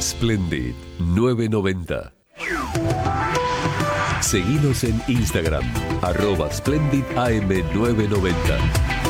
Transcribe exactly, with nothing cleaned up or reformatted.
Splendid novecientos noventa. Seguinos en Instagram, arroba Splendid A M novecientos noventa.